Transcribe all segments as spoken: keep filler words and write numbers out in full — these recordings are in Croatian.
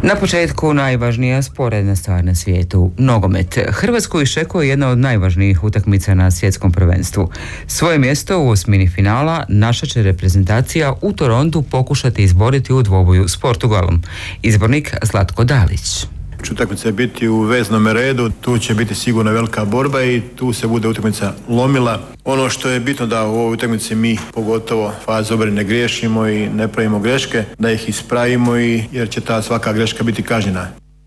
Na početku najvažnija sporedna stvar na svijetu, nogomet. Hrvatsku iščekuje jedna od najvažnijih utakmica na svjetskom prvenstvu. Svoje mjesto u osmini finala naša će reprezentacija u Torontu pokušati izboriti u dvoboju s Portugalom. Izbornik Zlatko Dalić. Utakmica će biti u veznom redu, tu će biti sigurno velika borba i tu se bude utakmica lomila. Ono što je bitno da u ovoj utakmici mi, pogotovo fazu obrane, ne griješimo i ne pravimo greške, da ih ispravimo i jer će ta svaka greška biti kažnjena.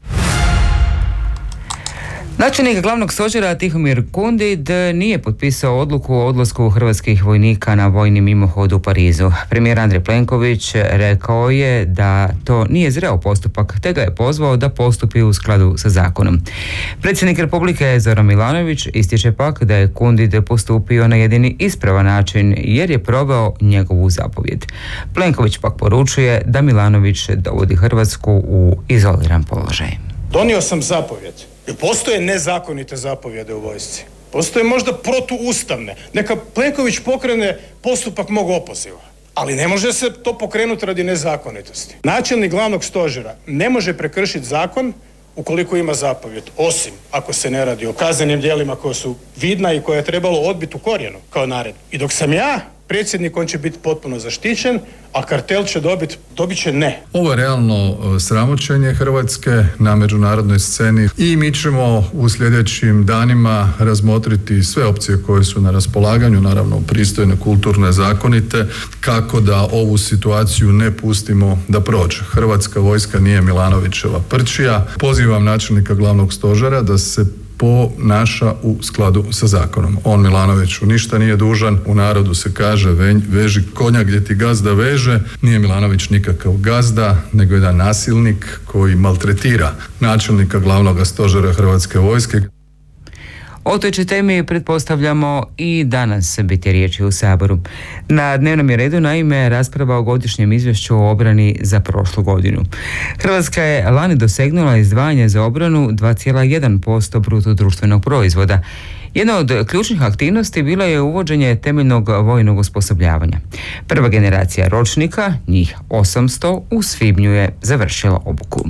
Načelnik glavnog stožera Tihomir Kundid nije potpisao odluku o odlasku hrvatskih vojnika na vojni mimohod u Parizu. Premijer Andrej Plenković rekao je da to nije zreo postupak, te ga je pozvao da postupi u skladu sa zakonom. Predsjednik Republike Zoran Milanović ističe pak da je Kundid postupio na jedini ispravan način jer je proveo njegovu zapovjed. Plenković pak poručuje da Milanović dovodi Hrvatsku u izoliran položaj. Donio sam zapovjed. Postoje nezakonite zapovjede u vojsci. Postoje možda protuustavne. Neka Plenković pokrene postupak mog opoziva. Ali ne može se to pokrenuti radi nezakonitosti. Načelnik glavnog stožera ne može prekršiti zakon ukoliko ima zapovjed, osim ako se ne radi o kaznenim djelima koja su vidna i koje je trebalo odbiti u korijenu kao naredbu. I dok sam ja predsjednik, on će biti potpuno zaštićen, a kartel će dobiti, dobit će ne. Ovo je realno sramoćenje Hrvatske na međunarodnoj sceni i mi ćemo u sljedećim danima razmotriti sve opcije koje su na raspolaganju, naravno pristojne, kulturne, zakonite, kako da ovu situaciju ne pustimo da prođe. Hrvatska vojska nije Milanovićeva prčija. Pozivam načelnika glavnog stožera da se ponaša u skladu sa zakonom. On Milanoviću ništa nije dužan, u narodu se kaže veži konja gdje ti gazda veže. Nije Milanović nikakav gazda, nego jedan nasilnik koji maltretira načelnika glavnog stožera Hrvatske vojske. O toj će temi pretpostavljamo i danas biti riječi u Saboru. Na dnevnom je redu naime rasprava o godišnjem izvješću o obrani za prošlu godinu. Hrvatska je lani dosegnula izdvajanje za obranu dva zarez jedan posto bruto društvenog proizvoda. Jedna od ključnih aktivnosti bila je uvođenje temeljnog vojnog osposobljavanja. Prva generacija ročnika, njih osamsto, u svibnju je završila obuku.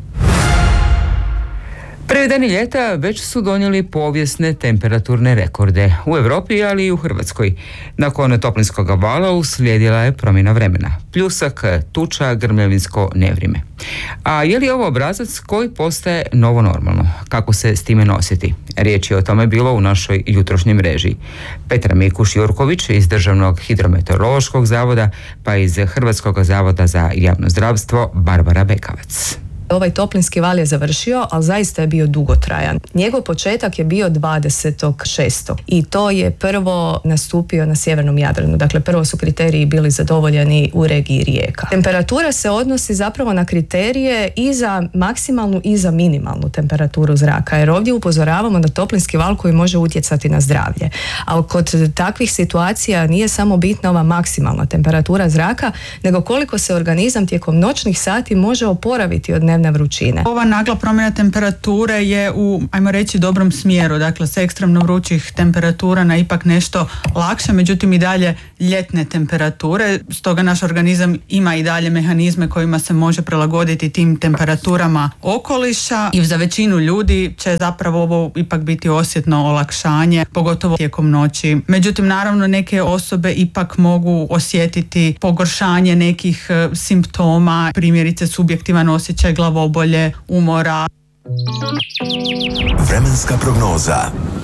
Prvi dani ljeta već su donijeli povijesne temperaturne rekorde u Europi, ali i u Hrvatskoj. Nakon toplinskog vala uslijedila je promjena vremena. Pljusak, tuča, grmljavinsko nevrijeme. A je li ovo obrazac koji postaje novo normalno? Kako se s time nositi? Riječ je o tome bilo u našoj jutrošnjoj mreži. Petra Mikuš-Jurković iz Državnog hidrometeorološkog zavoda, pa iz Hrvatskog zavoda za javno zdravstvo Barbara Bekavac. Ovaj toplinski val je završio, ali zaista je bio dugotrajan. Njegov početak je bio dvadesetog šestog i to je prvo nastupio na sjevernom Jadranu. Dakle, prvo su kriteriji bili zadovoljeni u regiji Rijeka. Temperatura se odnosi zapravo na kriterije i za maksimalnu i za minimalnu temperaturu zraka, jer ovdje upozoravamo na toplinski val koji može utjecati na zdravlje. A kod takvih situacija nije samo bitna ova maksimalna temperatura zraka, nego koliko se organizam tijekom noćnih sati može oporaviti od dnevne vrućine. Ova nagla promjena temperature je u, ajmo reći, dobrom smjeru. Dakle, s ekstremno vrućih temperatura na ipak nešto lakše, međutim i dalje ljetne temperature. Stoga naš organizam ima i dalje mehanizme kojima se može prilagoditi tim temperaturama okoliša i za većinu ljudi će zapravo ovo ipak biti osjetno olakšanje, pogotovo tijekom noći. Međutim, naravno, neke osobe ipak mogu osjetiti pogoršanje nekih simptoma, primjerice subjektivan osjećaj glavobolje, umora. Vremenska prognoza.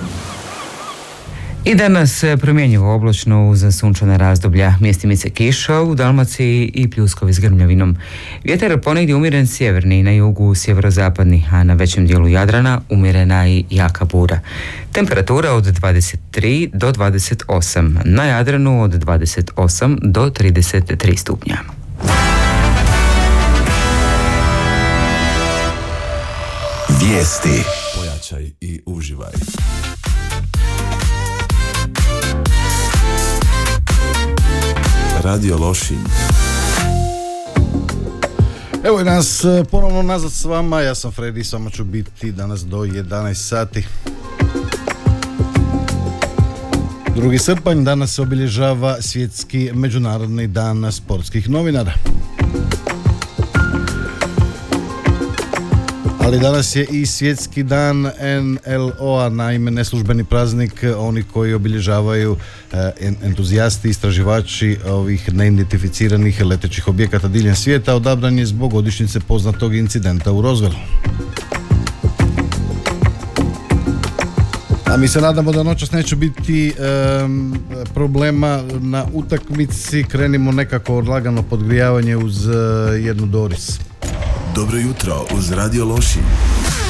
I danas promjenjivo oblačno uz sunčana razdoblja, mjestimice kiša u Dalmaciji i pljuskovi s grmljavinom. Vjetar ponegdje umjeren sjeverni, na jugu sjeverozapadni, a na većem dijelu Jadrana umjerena i jaka bura. Temperatura od dvadeset tri do dvadeset osam, na Jadranu od dvadeset osam do trideset tri stupnja. Vijesti. Pojačaj i uživaj. Radio Lošinj. Evo je nas ponovno nazad s vama, ja sam Fredi, s vama ću biti danas do jedanaest sati. drugi srpanj, danas se obilježava Svjetski međunarodni dan sportskih novinara. Ali danas je i svjetski dan N L O-a, naime neslužbeni praznik, oni koji obilježavaju entuzijasti, istraživači ovih neidentificiranih letećih objekata diljem svijeta, odabran je zbog godišnjice poznatog incidenta u Roswellu. A mi se nadamo da noćas neće biti um, problema na utakmici. Krenimo nekako lagano podgrijavanje uz uh, jednu Doris. Dobro jutro uz Radio Lošinj.